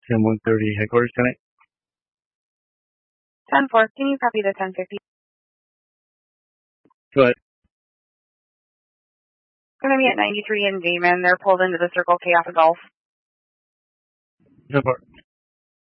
10-130 headquarters tonight. 10-4, can you copy the 1050? Go ahead. Going to be at 93 in Demon. They're pulled into the Circle K off of Golf. 10-4.